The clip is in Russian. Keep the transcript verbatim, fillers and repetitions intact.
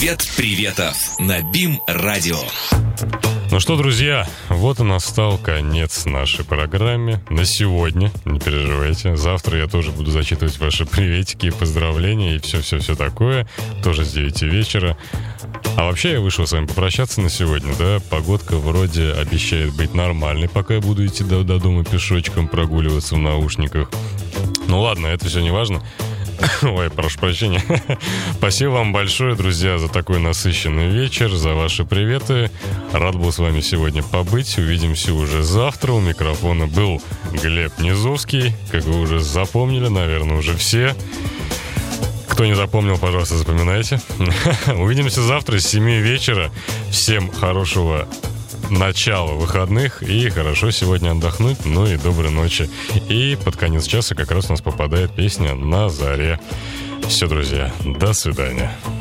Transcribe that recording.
Привет приветов на БИМ-радио. Ну что, друзья, вот и настал конец нашей программе на сегодня. Не переживайте, завтра я тоже буду зачитывать ваши приветики и поздравления и все-все-все такое, тоже с девяти вечера. А вообще я вышел с вами попрощаться на сегодня, да, погодка вроде обещает быть нормальной, пока я буду идти до, до дома пешочком, прогуливаться в наушниках. Ну ладно, это все не важно. Ой, прошу прощения. Спасибо вам большое, друзья, за такой насыщенный вечер, за ваши приветы. Рад был с вами сегодня побыть. Увидимся уже завтра. У микрофона был Глеб Низовский. Как вы уже запомнили, наверное, уже все. Кто не запомнил, пожалуйста, запоминайте. Увидимся завтра с семи вечера. Всем хорошего начала выходных и хорошо сегодня отдохнуть, ну и доброй ночи. И под конец часа как раз у нас попадает песня «На заре». Все, друзья, до свидания.